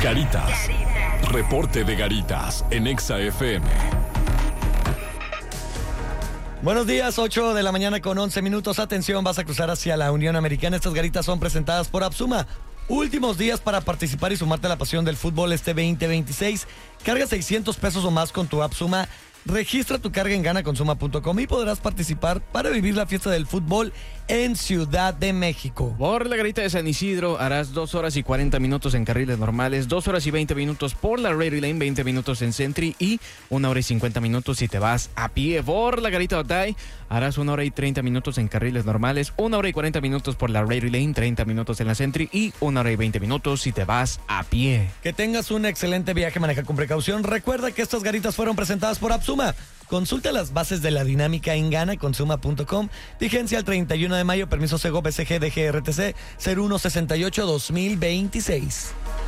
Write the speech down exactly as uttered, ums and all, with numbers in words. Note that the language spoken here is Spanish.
Garitas. Reporte de Garitas en Exa F M. Buenos días, ocho de la mañana con once minutos. Atención, vas a cruzar hacia la Unión Americana. Estas garitas son presentadas por Absuma. Últimos días para participar y sumarte a la pasión del fútbol este veinte veintiséis. Carga seiscientos pesos o más con tu Absuma. Registra tu carga en gana consuma punto com y podrás participar para vivir la fiesta del fútbol en Ciudad de México. Por la garita de San Isidro harás dos horas y cuarenta minutos en carriles normales, dos horas y veinte minutos por la Rairy Lane, veinte minutos en Sentry y una hora y cincuenta minutos si te vas a pie. Por la garita de Otay harás una hora y treinta minutos en carriles normales, una hora y cuarenta minutos por la Rairy Lane, treinta minutos en la Sentry y una hora y veinte minutos si te vas a pie. Que tengas un excelente viaje, maneja con precaución. Recuerda que estas garitas fueron presentadas por Absuma. Consulta las bases de la dinámica en gana consuma punto com. Vigencia al treinta y uno de mayo. Permiso Sego B C G D G R T C cero uno sesenta y ocho dos mil veintiséis.